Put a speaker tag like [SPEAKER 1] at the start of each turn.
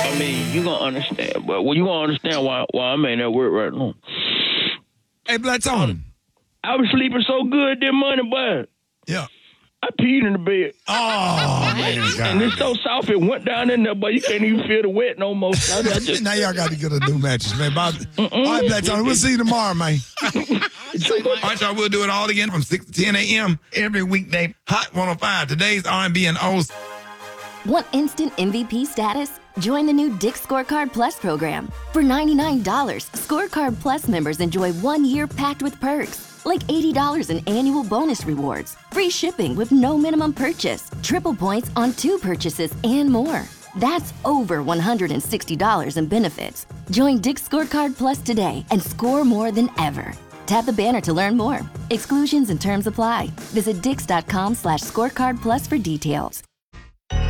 [SPEAKER 1] I mean, you gonna understand, but you gonna understand why I'm in that work right now.
[SPEAKER 2] Hey, Blaton.
[SPEAKER 1] I was sleeping so good that morning, but
[SPEAKER 2] yeah,
[SPEAKER 1] I peed in the bed.
[SPEAKER 2] Oh man, God.
[SPEAKER 1] And it's so soft it went down in there, but you can't even feel the wet no more. So I just...
[SPEAKER 2] Now y'all got to get a new mattress, man. All right, Blaton, we'll see you tomorrow, man. All right, y'all, we'll do it all again from 6 to 10 a.m. every weekday. Hot 105, today's R&B and O's.
[SPEAKER 3] Want instant MVP status? Join the new Dick's Scorecard Plus program. For $99, Scorecard Plus members enjoy 1 year packed with perks, like $80 in annual bonus rewards, free shipping with no minimum purchase, triple points on 2 purchases, and more. That's over $160 in benefits. Join Dick's Scorecard Plus today and score more than ever. Tap the banner to learn more. Exclusions and terms apply. Visit dix.com/scorecard plus for details.